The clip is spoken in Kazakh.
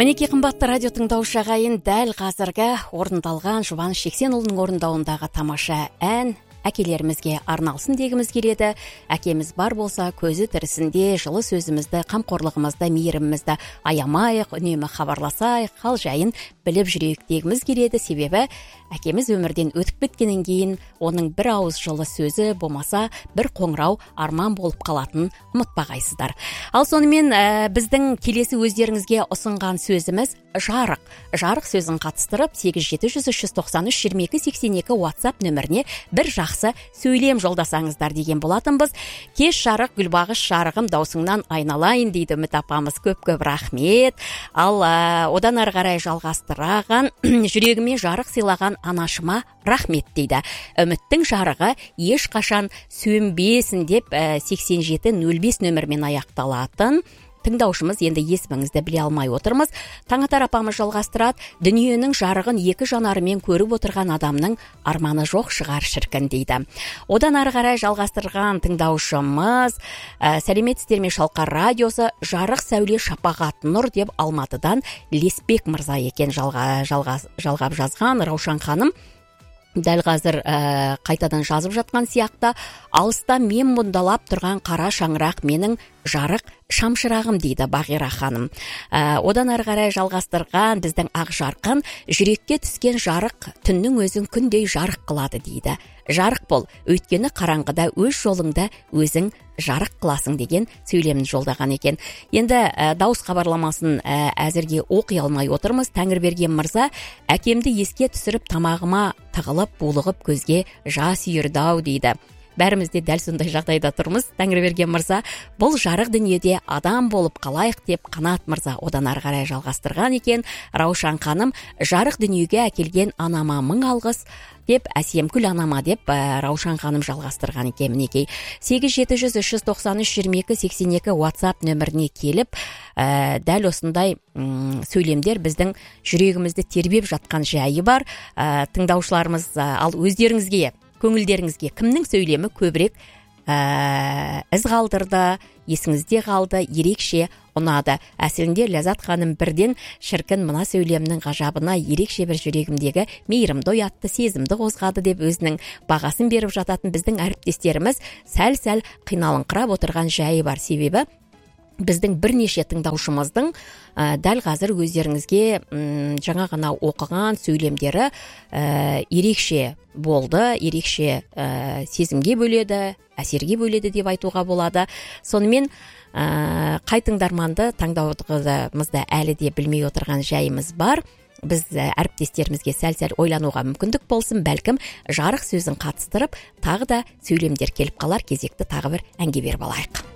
Мінеки қымбатты радио тыңдаушы ағайын, дәл қазіргі орындалған Жұбаныш Жексенұлының орындауындағы тамаша ән әкелерімізге арналсын дегіміз келеді. Әкеміз бар болса, көзі тірісінде жылы сөзімізді, қамқорлығымызды, мейірімімізді аямайық, үнемі хабарласайық, хал жайын біліп жүрейік дегіміз келеді. Себебі әкеміз өмірден өтіп кеткеннен кейін оның бір ауыз жылы сөзі болмаса, бір қоңырау арман болып қалатынын ұмытпағайсыздар. Ал сонымен біздің келесі өздеріңізге ұсынған сөзіміз жарық. Жарық сөзін қатыстырып 8700-393-2282 WhatsApp нөміріне бір жақсы сөйлем жолдасаңыздар деген болатынбыз. Кеш жарық, гүлбағыш жарығым, даусыңнан айналайын дейді Үміт апамыз. Көп-көп рахмет. Ал одан ары қарай жалғастыраған жүрегіме жарық сыйлаған анашыма рахмет дейді. Үміттің жарығы ешқашан сөнбесін деп 8705 нөмірмен аяқталатын тыңдаушымыз, енді есіміңізді біле алмай отырмыз. Таңатар апамыз жалғастырады. Дүниенің жарығын екі жанарымен көріп отырған адамның арманы жоқ шығар шіркін дейді. Одан ары қарай жалғастырған тыңдаушымыз, сәлеметсіздер ме Шалқар радиосы, жарық сәуле шапағат нұр деп Алматыдан Леспек мырза екен жалғап жазған. Раушан ханым дәл қазір қайтадан жазып жатқан сияқты, алыста мен мұндалап тұрған қара шаңырақ менің жарық шамшырағым дейді Бағира ханым. Одан ары қарай жалғастырған біздің ақ жарқын, жүрекке түскен жарық түннің өзін күндей жарық қылады дейді. Жарық бол, өйткені қараңғыда өз жолыңда өзің жарық қыласың деген сөйлемін жолдаған екен. Енді дауыс хабарламасын әзірге оқи алмай отырмыз. Тәңірберген мырза, әкемді еске түсіріп тамағыма тығылып, булығып көзге жас үйірді-ау дейді. Бәріміз де дәл сондай жағдайда тұрмыз. Тәңірберген мырза, бұл жарық дүниеде адам болып қалайық деп Қанат мырза одан ары қарай жалғастырған екен. Раушан ханым, жарық дүниеге әкелген анама мың алғыс деп, Әсемкүл анама деп Раушан ханым жалғастырған екен. Мінекей 8700-393-2282 WhatsApp нөміріне келіп, дәл осындай сөйлемдер біздің жүрегімізді тербеп жатқан жайы бар. Тыңдаушыларымыз, ал өздеріңізге, көңілдеріңізге кімнің сөйлемі көбірек із қалдырды, есіңізде қалды, ерекше ұнады? Әсілінде Ләззат ханым бірден шіркін мына сөйлемнің ғажабына ерекше бір жүрегімдегі мейірімді оятты, сезімді қозғады деп өзінің бағасын беріп жататын біздің әріптестеріміз сәл-сәл қиналыңқырап отырған жайы бар. Себебі біздің бірнеше тыңдаушымыздың дәл қазір өздеріңізге жаңа ғана оқыған сөйлемдері ерекше болды, ерекше сезімге бөледі, әсерге бөледі деп айтуға болады. Сонымен қай тыңдарманды таңдауымызды әлі де білмей отырған жайымыз бар. Біз әріптестерімізге сәл-сәл ойлануға мүмкіндік болсын, бәлкім жарық сөзін қатыстырып, тағы да сөйлемдер келіп қалар. Кезекті тағы бір әнге беріп алайық.